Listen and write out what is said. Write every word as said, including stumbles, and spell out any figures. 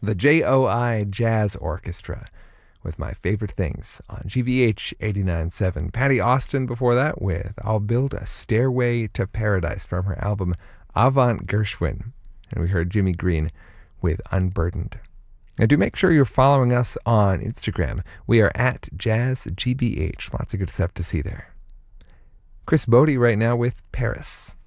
the J O I Jazz Orchestra with My Favorite Things on G B H eighty-nine point seven. Patty Austin before that with I'll Build a Stairway to Paradise from her album Avant Gershwin. And we heard Jimmy Green with Unburdened. Now do make sure you're following us on Instagram. We are at Jazz G B H. Lots of good stuff to see there. Chris Bodie right now with Paris.